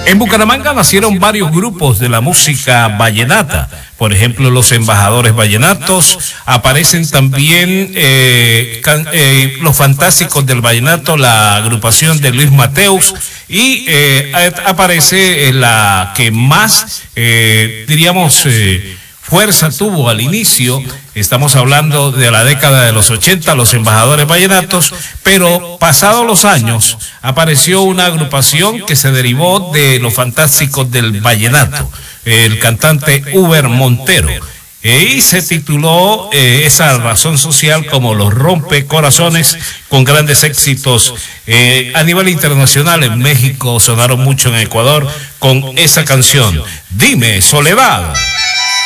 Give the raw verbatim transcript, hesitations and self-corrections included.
En Bucaramanga nacieron varios grupos de la música vallenata. Por ejemplo, los Embajadores Vallenatos. Aparecen también eh, can, eh, los Fantásticos del Vallenato, la agrupación de Luis Mateus. Y eh, aparece la que más, eh, diríamos, eh, fuerza tuvo al inicio. Estamos hablando de la década de los ochenta, los Embajadores Vallenatos, pero pasados los años apareció una agrupación que se derivó de los Fantásticos del Vallenato, el cantante Uber Montero, y se tituló eh, esa razón social como Los Rompecorazones, con grandes éxitos eh, a nivel internacional. En México sonaron mucho, en Ecuador, con esa canción, Dime Soledad.